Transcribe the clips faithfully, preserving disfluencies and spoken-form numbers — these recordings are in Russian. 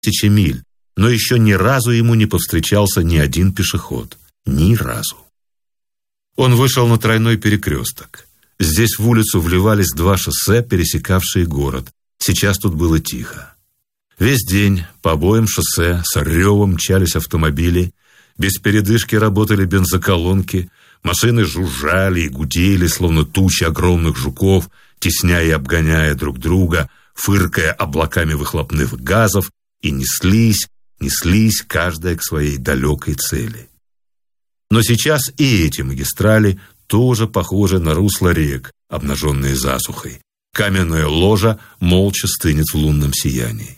тысячи миль, но еще ни разу ему не повстречался ни один пешеход. Ни разу. Он вышел на тройной перекресток. Здесь в улицу вливались два шоссе, пересекавшие город. Сейчас тут было тихо. Весь день по обоим шоссе с ревом мчались автомобили, без передышки работали бензоколонки, машины жужжали и гудели, словно тучи огромных жуков, тесняя и обгоняя друг друга, фыркая облаками выхлопных газов, и неслись, неслись каждая к своей далекой цели. Но сейчас и эти магистрали тоже похожи на русла рек, обнаженные засухой. Каменная ложа молча стынет в лунном сиянии.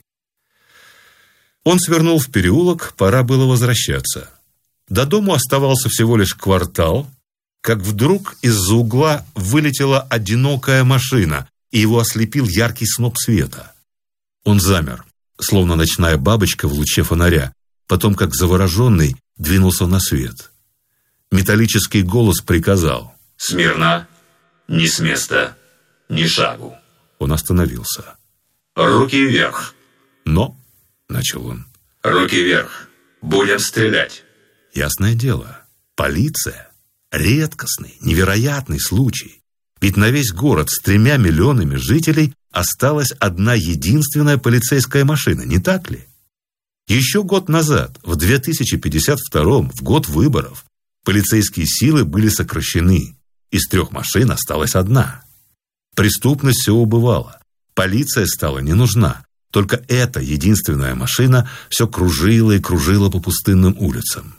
Он свернул в переулок, пора было возвращаться. До дому оставался всего лишь квартал, как вдруг из-за угла вылетела одинокая машина, и его ослепил яркий сноп света. Он замер, словно ночная бабочка в луче фонаря, потом, как завороженный, двинулся на свет. Металлический голос приказал: «Смирно, ни с места, ни шагу». Он остановился. «Руки вверх». «Но», — начал он. «Руки вверх, будем стрелять». Ясное дело, полиция. Редкостный, невероятный случай. Ведь на весь город с тремя миллионами жителей осталась одна единственная полицейская машина, не так ли? Еще год назад, в две тысячи пятьдесят втором, в год выборов, полицейские силы были сокращены. Из трех машин осталась одна. Преступность все убывала. Полиция стала не нужна. Только эта единственная машина все кружила и кружила по пустынным улицам.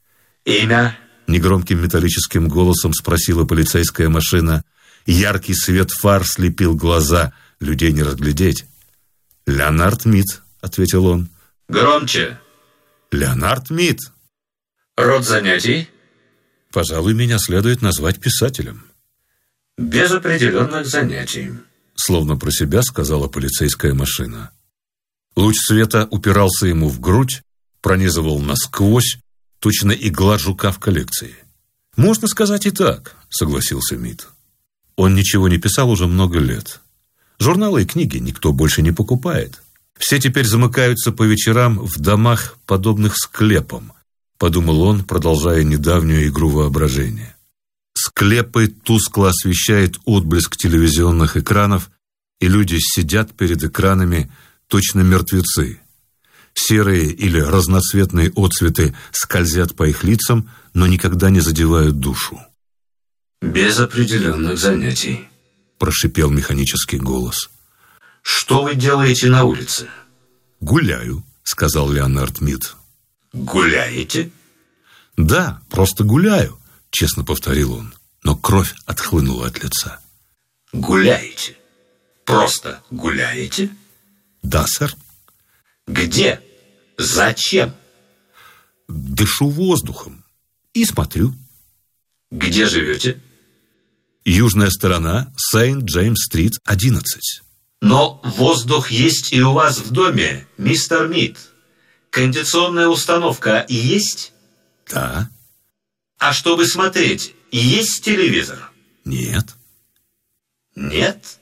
«Имя?» — негромким металлическим голосом спросила полицейская машина. Яркий свет фар слепил глаза. Людей не разглядеть. «Леонард Мид», — ответил он. «Громче». «Леонард Мид». «Род занятий?» «Пожалуй, меня следует назвать писателем». «Без определенных занятий», — словно про себя сказала полицейская машина. Луч света упирался ему в грудь, пронизывал насквозь, точно игла жука в коллекции. «Можно сказать и так», — согласился Мид. Он ничего не писал уже много лет. Журналы и книги никто больше не покупает. Все теперь замыкаются по вечерам в домах, подобных склепам, подумал он, продолжая недавнюю игру воображения. Склепы тускло освещает отблеск телевизионных экранов, и люди сидят перед экранами, точно мертвецы. Серые или разноцветные отцветы скользят по их лицам, но никогда не задевают душу. «Без определенных занятий», — прошипел механический голос. «Что вы делаете на улице?» «Гуляю», — сказал Леонард Мид. «Гуляете?» «Да, просто гуляю», — честно повторил он, но кровь отхлынула от лица. «Гуляете? Просто гуляете?» «Да, сэр». «Где? Зачем?» «Дышу воздухом и смотрю». «Где живете?» «Южная сторона, Сент-Джеймс-стрит, одиннадцать». «Но воздух есть и у вас в доме, мистер Мид. Кондиционная установка есть?» «Да». «А чтобы смотреть, есть телевизор?» «Нет». «Нет?»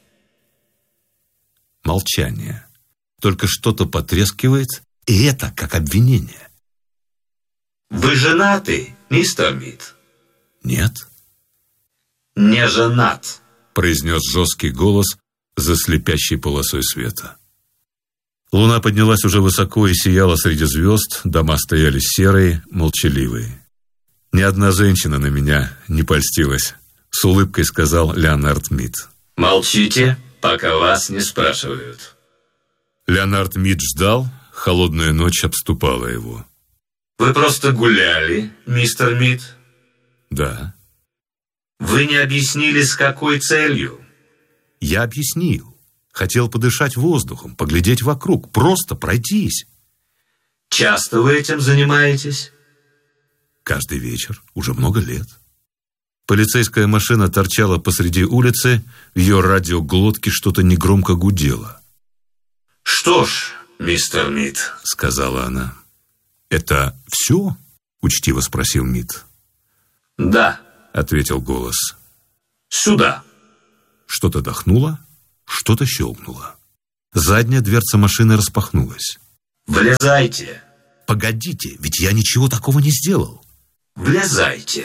Молчание. Только что-то потрескивает, и это как обвинение. «Вы женаты, мистер Мид?» «Нет». «Не женат», — произнес жесткий голос за слепящей полосой света. Луна поднялась уже высоко и сияла среди звезд, дома стояли серые, молчаливые. «Ни одна женщина на меня не польстилась», — с улыбкой сказал Леонард Мид. «Молчите, пока вас не спрашивают». Леонард Мид ждал, холодная ночь обступала его. «Вы просто гуляли, мистер Мид?» «Да». «Вы не объяснили, с какой целью?» «Я объяснил. Хотел подышать воздухом, поглядеть вокруг, просто пройтись». «Часто вы этим занимаетесь?» «Каждый вечер, уже много лет». Полицейская машина торчала посреди улицы, в ее радиоглотке что-то негромко гудело. «Что ж, мистер Мид», — сказала она. «Это все?» — учтиво спросил Мид. «Да», — ответил голос. «Сюда». Что-то дохнуло, что-то щелкнуло. Задняя дверца машины распахнулась. Влезайте. Погодите, ведь я ничего такого не сделал. Влезайте.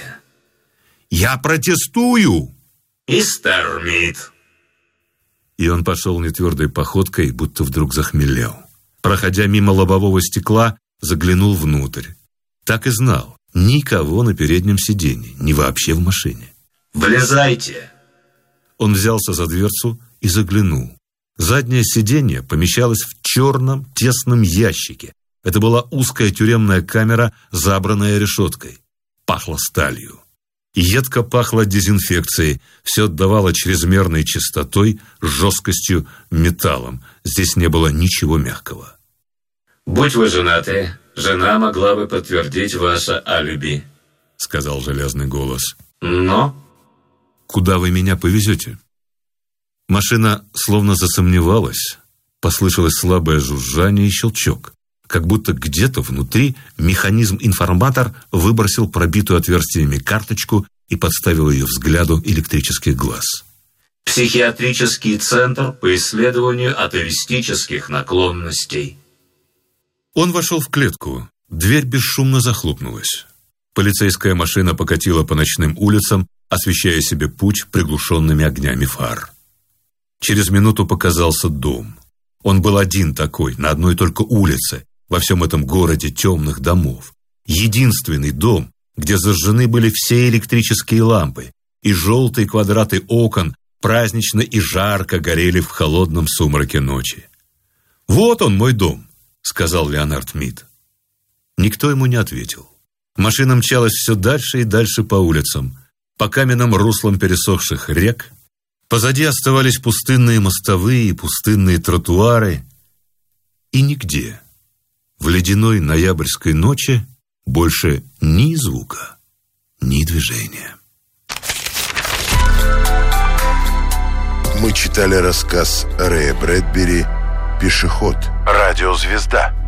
Я протестую. Мистер Мид. И он пошел нетвердой походкой, будто вдруг захмелел. Проходя мимо лобового стекла, заглянул внутрь. Так и знал, никого на переднем сиденье, ни вообще в машине. Влезайте. Он взялся за дверцу и заглянул. Заднее сиденье помещалось в черном тесном ящике. Это была узкая тюремная камера, забранная решеткой. Пахло сталью. Едко пахло дезинфекцией. Все отдавало чрезмерной чистотой, жесткостью, металлом. Здесь не было ничего мягкого. «Будь вы женаты, жена могла бы подтвердить ваше алиби», — сказал железный голос. «Но...» «Куда вы меня повезете?» Машина словно засомневалась. Послышалось слабое жужжание и щелчок. Как будто где-то внутри механизм-информатор выбросил пробитую отверстиями карточку и подставил ее взгляду электрических глаз. «Психиатрический центр по исследованию атовистических наклонностей». Он вошел в клетку. Дверь бесшумно захлопнулась. Полицейская машина покатила по ночным улицам, освещая себе путь приглушенными огнями фар. Через минуту показался дом. Он был один такой, на одной только улице, во всем этом городе темных домов. Единственный дом, где зажжены были все электрические лампы, и желтые квадраты окон празднично и жарко горели в холодном сумраке ночи. «Вот он, мой дом», — сказал Леонард Мид. Никто ему не ответил. Машина мчалась все дальше и дальше по улицам, по каменным руслам пересохших рек. Позади оставались пустынные мостовые и пустынные тротуары. И нигде, в ледяной ноябрьской ночи, больше ни звука, ни движения. Мы читали рассказ Рэя Брэдбери «Пешеход». Радиозвезда.